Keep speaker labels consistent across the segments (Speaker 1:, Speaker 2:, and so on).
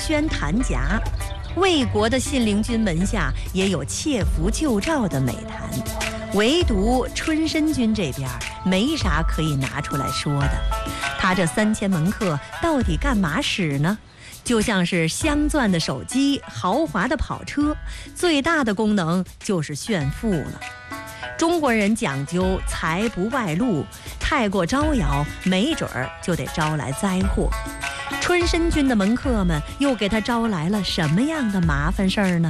Speaker 1: 轩弹夹。魏国的信陵君门下也有窃符救赵的美谈，唯独春申君这边没啥可以拿出来说的。他这3000门客到底干嘛使呢？就像是镶钻的手机、豪华的跑车，最大的功能就是炫富了。中国人讲究财不外露，太过招摇，没准儿就得招来灾祸。春申君的门客们又给他招来了什么样的麻烦事儿呢？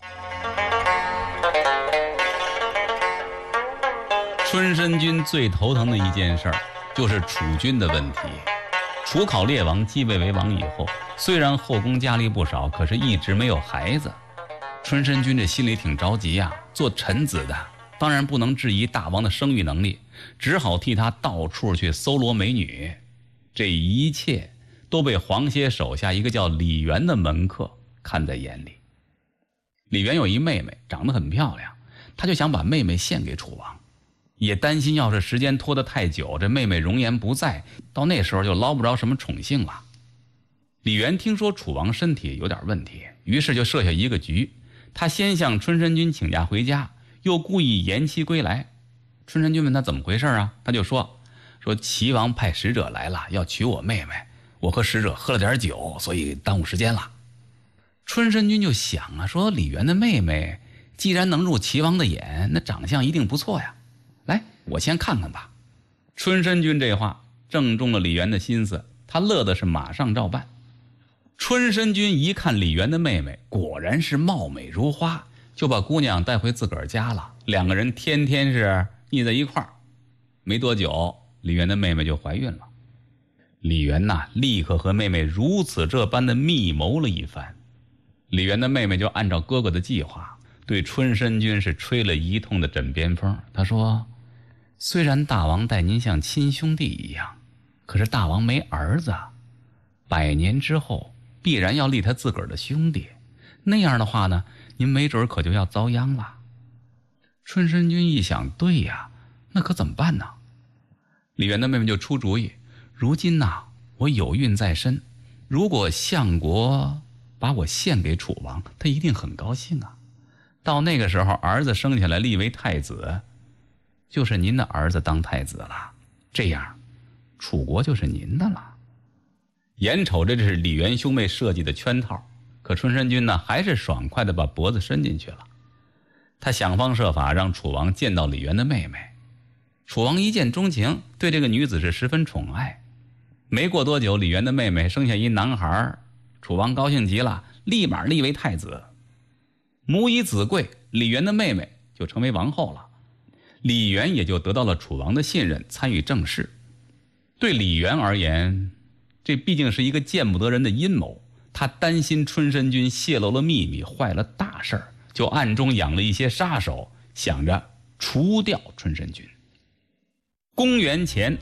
Speaker 2: 春申君最头疼的一件事儿就是储君的问题。楚考烈王继位为王以后，虽然后宫佳丽不少，可是一直没有孩子。春申君这心里挺着急啊，做臣子的当然不能质疑大王的生育能力，只好替他到处去搜罗美女。这一切都被黄歇手下一个叫李元的门客看在眼里。李元有一妹妹，长得很漂亮，他就想把妹妹献给楚王，也担心要是时间拖得太久，这妹妹容颜不在，到那时候就捞不着什么宠幸了。李元听说楚王身体有点问题，于是就设下一个局。他先向春申君请假回家，又故意延期归来。春申君问他怎么回事啊，他就说齐王派使者来了，要娶我妹妹，我和使者喝了点酒，所以耽误时间了。春申君就想啊，说李元的妹妹既然能入齐王的眼，那长相一定不错呀，来，我先看看吧。春申君这话正中了李元的心思，他乐的是马上照办。春申君一看李元的妹妹果然是貌美如花，就把姑娘带回自个儿家了，两个人天天是腻在一块儿。没多久，李元的妹妹就怀孕了。李元立刻和妹妹如此这般的密谋了一番。李元的妹妹就按照哥哥的计划，对春申君是吹了一通的枕边风。他说，虽然大王待您像亲兄弟一样，可是大王没儿子，100年之后必然要立他自个儿的兄弟，那样的话呢，您没准可就要遭殃了。春申君一想，对呀，那可怎么办呢？李元的妹妹就出主意，如今我有孕在身，如果相国把我献给楚王，他一定很高兴啊。到那个时候，儿子生下来立为太子，就是您的儿子当太子了，这样楚国就是您的了。眼瞅着这是李元兄妹设计的圈套，可春申君还是爽快地把脖子伸进去了。他想方设法让楚王见到李元的妹妹。楚王一见钟情，对这个女子是十分宠爱。没过多久，李元的妹妹生下一男孩，楚王高兴极了，立马立为太子。母以子贵，李元的妹妹就成为王后了。李元也就得到了楚王的信任，参与政事。对李元而言，这毕竟是一个见不得人的阴谋，他担心春申君泄露了秘密，坏了大事儿，就暗中养了一些杀手，想着除掉春申君。公元前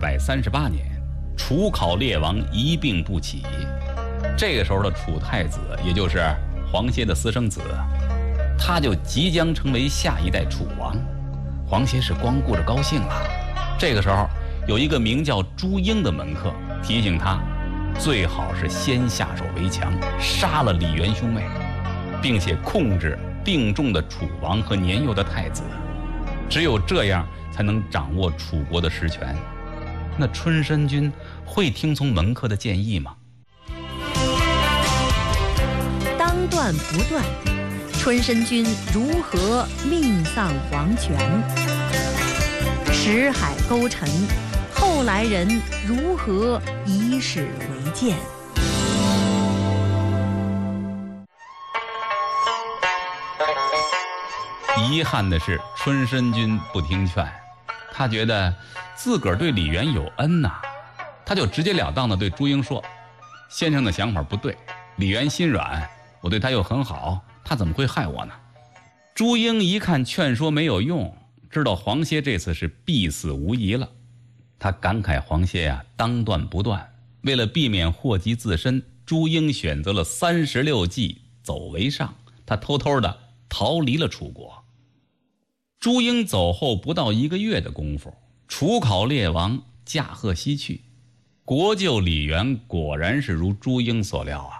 Speaker 2: 238年，楚考烈王一病不起，这个时候的楚太子，也就是黄歇的私生子，他就即将成为下一代楚王。黄歇是光顾着高兴了。这个时候，有一个名叫朱英的门客提醒他，最好是先下手为强，杀了李元兄妹，并且控制病重的楚王和年幼的太子，只有这样才能掌握楚国的实权。那春申君会听从门客的建议吗？
Speaker 1: 当断不断，春申君如何命丧黄泉？石海沟沉，后来人如何以史为鉴？
Speaker 2: 遗憾的是，春申君不听劝，他觉得自个儿对李元有恩他就直截了当地对朱英说，先生的想法不对，李元心软，我对他又很好，他怎么会害我呢？朱英一看劝说没有用，知道黄歇这次是必死无疑了。他感慨黄歇当断不断，为了避免祸及自身，朱英选择了36计走为上，他偷偷的逃离了楚国。朱英走后不到1个月的功夫，楚考烈王驾鹤西去。国舅李元果然是如朱英所料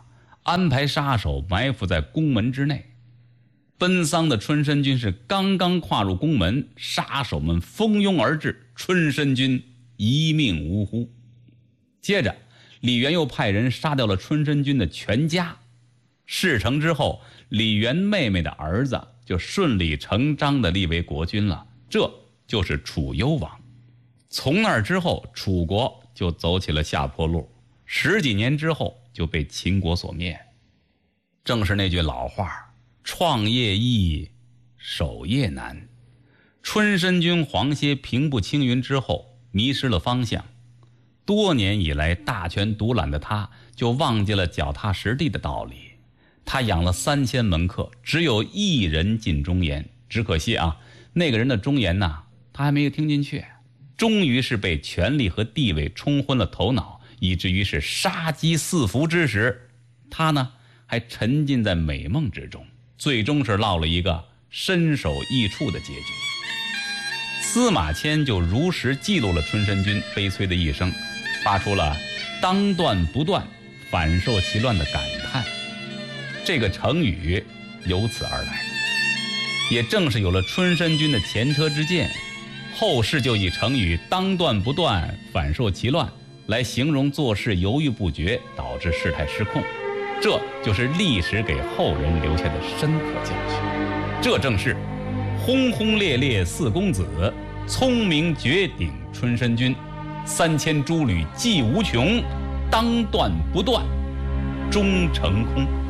Speaker 2: 安排杀手埋伏在宫门之内。奔丧的春申君是刚刚跨入宫门，杀手们蜂拥而至，春申君一命呜呼。接着李渊又派人杀掉了春申君的全家。事成之后，李渊妹妹的儿子就顺理成章地立为国君了，这就是楚幽王。从那之后，楚国就走起了下坡路，10几年之后就被秦国所灭。正是那句老话，创业易，守业难。春申君黄歇平步青云之后，迷失了方向。多年以来大权独揽的他，就忘记了脚踏实地的道理。他养了3000门客，只有1人尽忠言。只可惜啊，那个人的忠言呢，他还没有听进去。终于是被权力和地位冲昏了头脑，以至于是杀机四伏之时，他呢还沉浸在美梦之中，最终是落了一个身首异处的结局。司马迁就如实记录了春申君悲催的一生，发出了当断不断，反受其乱的感叹。这个成语由此而来。也正是有了春申君的前车之鉴，后世就以成语当断不断，反受其乱来形容做事犹豫不决，导致事态失控。这就是历史给后人留下的深刻教训。这正是轰轰烈烈4公子，聪明绝顶春申君，3000诸吕技无穷，当断不断终成空。